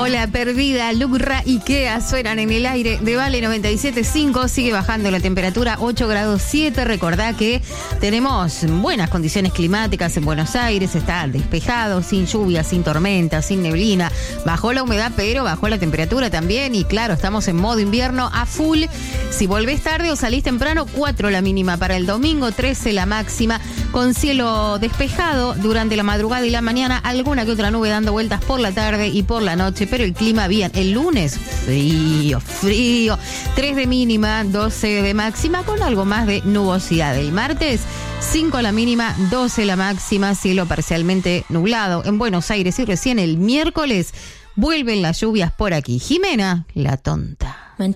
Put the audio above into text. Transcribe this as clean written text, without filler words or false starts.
Ola Perdida, Lucra y Kea suenan en el aire de Vale 97.5. Sigue bajando la temperatura, 8 grados 7. Recordá que tenemos buenas condiciones climáticas en Buenos Aires. Está despejado, sin lluvia, sin tormenta, sin neblina. Bajó la humedad, pero bajó la temperatura también. Y claro, estamos en modo invierno a full. Si volvés tarde o salís temprano, 4 la mínima para el domingo, 13 la máxima. Con cielo despejado durante la madrugada y la mañana. Alguna que otra nube dando vueltas por la tarde y por la noche, pero el clima bien. El lunes, frío. 3 de mínima, 12 de máxima, con algo más de nubosidad. El martes, 5 la mínima, 12 la máxima, cielo parcialmente nublado en Buenos Aires. Y recién el miércoles vuelven las lluvias por aquí. Jimena, la tonta.